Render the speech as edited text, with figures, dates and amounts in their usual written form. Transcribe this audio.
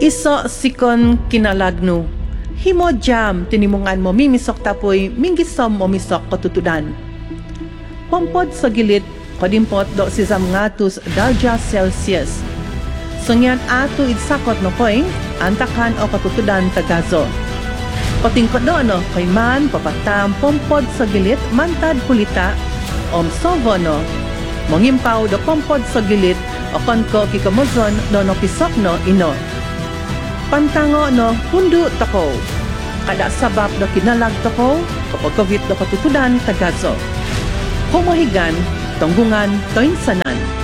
Iso sikon kinalagno. Himo jam tinimungan mo mimisok tapoy minggisom mo misok katutudan. Pompod sa gilit kodimpot do si Zamngatus darja Celsius. Sungyan ato idsakot no koing antakan o katutudan tagazo. Patingkot do no kay man papatam pompod sa gilit mantad pulita sovo no. Mongimpaw do pompod sa gilit o konko kikamozon do no pisok no ino. Pantango no hundu tako. Kada sabab do kinalag tako kapag COVID do katutudan tagazo. Humohigan, tunggungan, toinsanan.